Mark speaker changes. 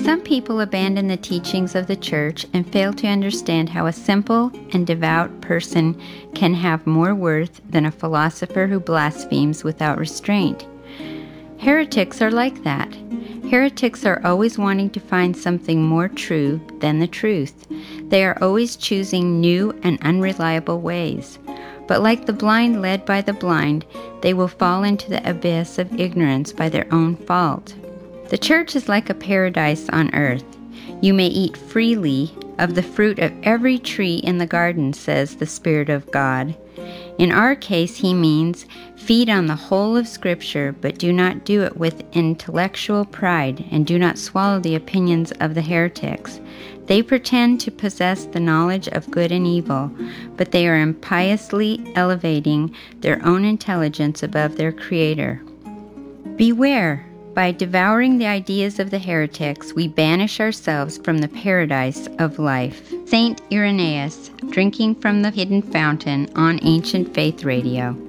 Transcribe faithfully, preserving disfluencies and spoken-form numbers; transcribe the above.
Speaker 1: Some people abandon the teachings of the church and fail to understand how a simple and devout person can have more worth than a philosopher who blasphemes without restraint. Heretics are like that. Heretics are always wanting to find something more true than the truth. They are always choosing new and unreliable ways. But like the blind led by the blind, they will fall into the abyss of ignorance by their own fault. The church is like a paradise on earth. You may eat freely of the fruit of every tree in the garden, says the Spirit of God. In our case, he means feed on the whole of Scripture, but do not do it with intellectual pride, and do not swallow the opinions of the heretics. They pretend to possess the knowledge of good and evil, but they are impiously elevating their own intelligence above their Creator. Beware! By devouring the ideas of the heretics, we banish ourselves from the paradise of life. Saint Irenaeus, drinking from the hidden fountain on Ancient Faith Radio.